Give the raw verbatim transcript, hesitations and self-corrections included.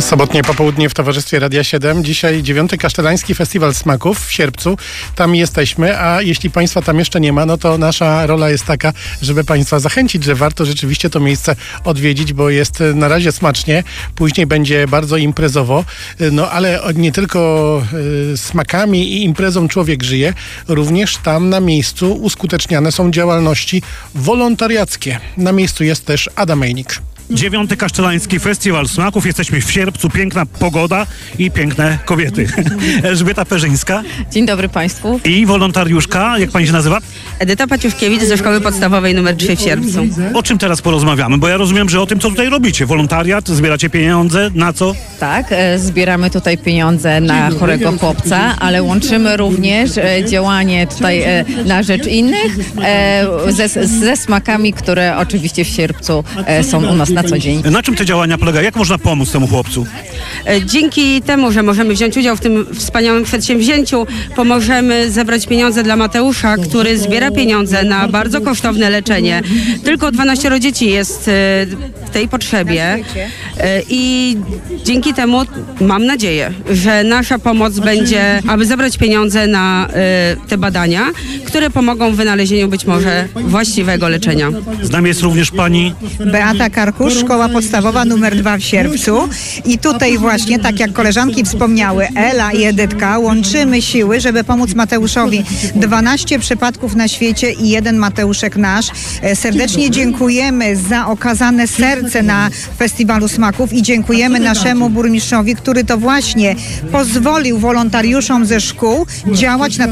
Sobotnie popołudnie w towarzystwie Radia siedem. Dzisiaj dziewiąty Kasztelański Festiwal Smaków w Sierpcu. Tam jesteśmy, a jeśli Państwa tam jeszcze nie ma, no to nasza rola jest taka, żeby Państwa zachęcić, że warto rzeczywiście to miejsce odwiedzić, bo jest na razie smacznie, później będzie bardzo imprezowo, no ale nie tylko y, smakami i imprezą człowiek żyje, również tam na miejscu uskuteczniane są działalności wolontariackie. Na miejscu jest też Ada Mejnik. Dziewiąty Kasztelański Festiwal Smaków. Jesteśmy w Sierpcu. Piękna pogoda i piękne kobiety. Elżbieta Perzyńska. Dzień dobry Państwu. I wolontariuszka, jak pani się nazywa? Edyta Paciuszkiewicz ze Szkoły Podstawowej numer trzy w Sierpcu. O czym teraz porozmawiamy? Bo ja rozumiem, że o tym, co tutaj robicie. Wolontariat, zbieracie pieniądze, na co? Tak, e, zbieramy tutaj pieniądze na chorego chłopca, ale łączymy również e, działanie tutaj e, na rzecz innych e, ze, ze smakami, które oczywiście w Sierpcu e, są u nas na co dzień. Na czym te działania polegają? Jak można pomóc temu chłopcu? Dzięki temu, że możemy wziąć udział w tym wspaniałym przedsięwzięciu, pomożemy zebrać pieniądze dla Mateusza, który zbiera pieniądze na bardzo kosztowne leczenie. Tylko dwanaście dzieci jest w tej potrzebie i dzięki temu mam nadzieję, że nasza pomoc będzie, aby zebrać pieniądze na te badania, które pomogą w wynalezieniu być może właściwego leczenia. Z nami jest również pani Beata Karkusz, Szkoła Podstawowa numer dwa w Sierpcu. I tutaj właśnie, tak jak koleżanki wspomniały, Ela i Edytka, łączymy siły, żeby pomóc Mateuszowi. dwanaście przypadków na świecie i jeden Mateuszek nasz. Serdecznie dziękujemy za okazane serce na Festiwalu Smaków i dziękujemy naszemu burmistrzowi, który to właśnie pozwolił wolontariuszom ze szkół działać na